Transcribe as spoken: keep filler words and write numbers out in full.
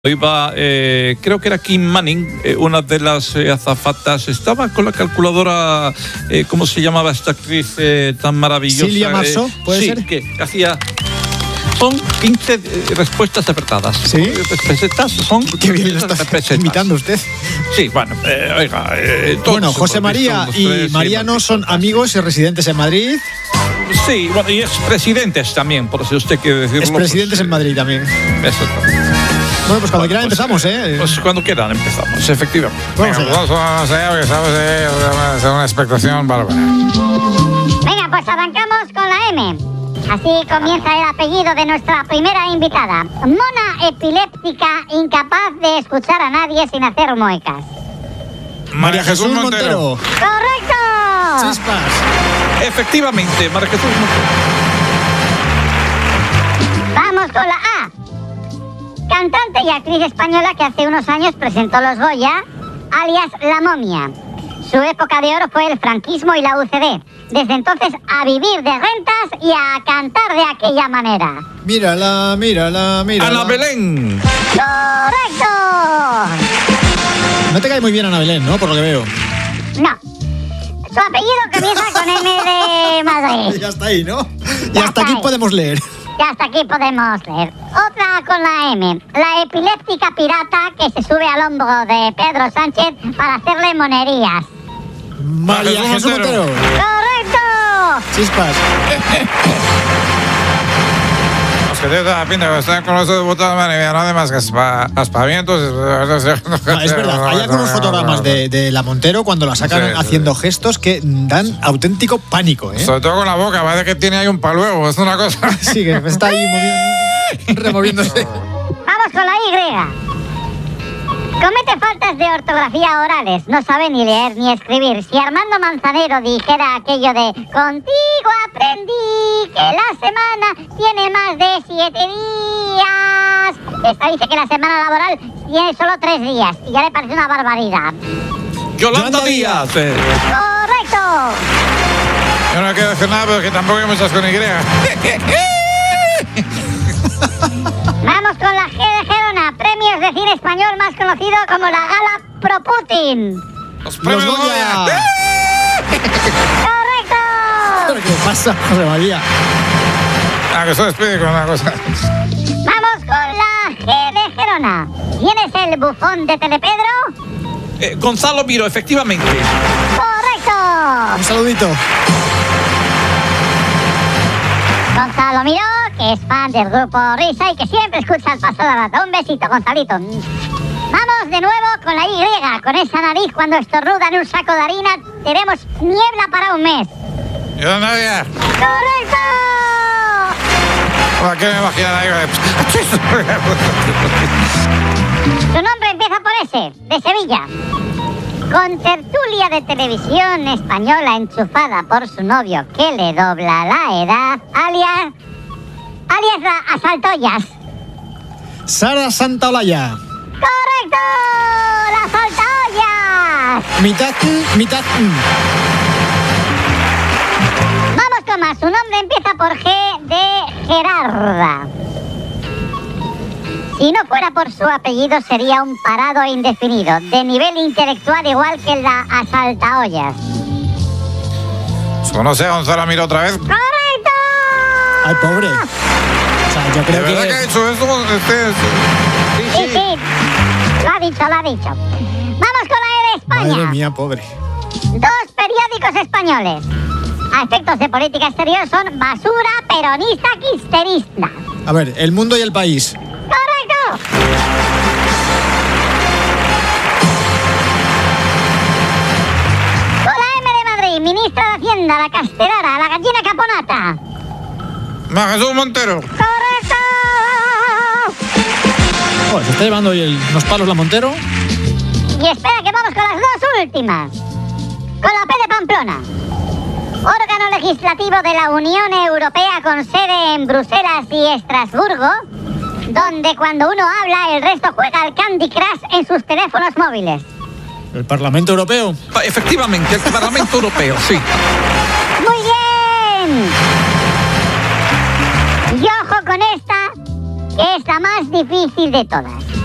Iba, eh, creo que era Kim Manning, eh, una de las eh, azafatas, estaba con la calculadora, eh, ¿cómo se llamaba esta actriz eh, tan maravillosa? Silvia Marceau, ¿puede sí, ser? que hacía... Son quince eh, respuestas acertadas. ¿Sí? Pesetas son... Qué bien lo está imitando usted. Sí, bueno, eh, oiga... Eh, bueno, José María y tres, Mariano sí, son amigos y residentes en Madrid. Sí, bueno, y expresidentes también, por si usted quiere decirlo. Expresidentes pues, en Madrid también. Exactamente. Bueno, pues cuando bueno, quieran pues, empezamos, ¿eh? Pues cuando quieran empezamos, efectivamente. Vamos Venga, allá. vamos allá, porque estamos en una expectación bárbara. Venga, pues arrancamos con la M. Así comienza el apellido de nuestra primera invitada. Mona epiléptica, incapaz de escuchar a nadie sin hacer muecas. María Jesús Montero. ¡Correcto! Chispas. Efectivamente, María Jesús Montero. Vamos con la A. Cantante y actriz española que hace unos años presentó los Goya, alias La Momia. Su época de oro fue el franquismo y la U C D. Desde entonces a vivir de rentas y a cantar de aquella manera. Mírala, mírala, mírala. Ana Belén. ¡Correcto! No te cae muy bien Ana Belén, ¿no? Por lo que veo. No. Su apellido comienza con M de Madrid. Ya está ahí, ¿no? Y Ya hasta está aquí ahí. podemos leer. Y hasta aquí podemos leer. Otra con la M. La epiléptica pirata que se sube al hombro de Pedro Sánchez para hacerle monerías. María Jesús Jesús Montero. Montero. ¡Correcto! Chispas. Los que tienen la pinta que están con los dos botones, madre mía, no hace más que aspa- aspavientos. No, es verdad, hay algunos fotogramas de, de la Montero cuando la sacan Sí, sí, haciendo gestos que dan auténtico pánico, ¿eh? Sobre todo con la boca, parece que tiene ahí un paluego, es una cosa. Sí, que está ahí moviendo, removiéndose. Vamos con la Y. Comete faltas de ortografía orales. No sabe ni leer ni escribir. Si Armando Manzanero dijera aquello de contigo aprendí que la semana tiene más de siete días. Esta dice que la semana laboral tiene solo tres días. Y ya le parece una barbaridad. Yolanda Yolanda Díaz. eh. ¡Correcto! Yo no quiero decir nada, pero que tampoco hay muchas con Y. Vamos con la G de Gerona. Premios de cine español más conocido como la Gala Pro Putin. Los ¡Los premios Goya! Goya. ¡Correcto! ¿Qué pasa, José María? Ah, que se despide con una cosa. Vamos con la G de Gerona. ¿Quién es el bufón de Telepedro? Eh, Gonzalo Miro, efectivamente. ¡Correcto! Un saludito. Gonzalo Miró, que es fan del grupo Risa y que siempre escucha el paso de la rata. Un besito, Gonzalito. Vamos de nuevo con la Y. Con esa nariz, cuando estornuda en un saco de harina, tenemos niebla para un mes. Yolanda Díaz. ¡Correcto! ¿Para qué me imaginan ahí? Su nombre empieza por S, de Sevilla. Con tertulia de televisión española enchufada por su novio que le dobla la edad, alias... alias la Asaltoyas. Sara Santaolalla. ¡Correcto! ¡La Asaltoyas! Mitad, mm, mitad. mm. Vamos con más. Su nombre empieza por G de Gerarda. Si no fuera por su apellido sería un parado indefinido, de nivel intelectual igual que la Asaltaollas. ¿Conoce a Gonzalo Miro otra vez? ¡Correcto! Ay, pobre. O sea, yo ¿De creo verdad que ha que... hecho eso? Este, Sí, sí, lo ha dicho, lo ha dicho. Vamos con la E de España. Madre mía, pobre. Dos periódicos españoles. A efectos de política exterior son basura, peronista, quisterista. A ver, El Mundo y El País. ¡Correcto! Con la M de Madrid, ministra de Hacienda, la Castellara, la gallina caponata. María Jesús Montero. ¡Correcto! Joder, se está llevando hoy el- unos palos la Montero. Y espera que vamos con las dos últimas. Con la P de Pamplona. Órgano legislativo de la Unión Europea con sede en Bruselas y Estrasburgo, donde cuando uno habla el resto juega al Candy Crush en sus teléfonos móviles. El Parlamento Europeo. Pa- Efectivamente, el Parlamento Europeo, sí. ¡Muy bien! Y ojo con esta, que es la más difícil de todas.